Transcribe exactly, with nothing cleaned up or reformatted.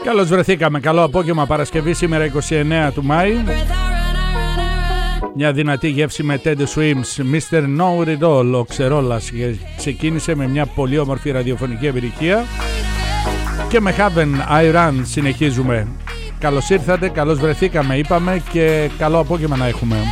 Καλώς βρεθήκαμε, καλό απόγευμα. Παρασκευή σήμερα είκοσι εννέα του Μάη. Μια δυνατή γεύση με Teddy Swims, μίστερ Know It All. Ο Ξερόλας ξεκίνησε με μια πολύ όμορφη ραδιοφωνική εμπειρικία και με Haven I Run συνεχίζουμε. Καλώς ήρθατε, καλώς βρεθήκαμε είπαμε και καλό απόγευμα να έχουμε.